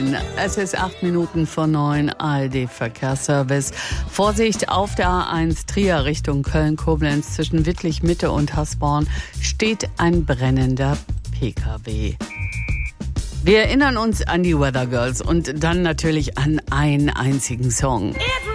9. Es ist 8 Minuten vor 9. ARD Verkehrsservice. Vorsicht auf der A1 Trier Richtung Köln-Koblenz zwischen Wittlich-Mitte und Hasborn steht ein brennender PKW. Wir erinnern uns an die Weather Girls und dann natürlich an einen einzigen Song.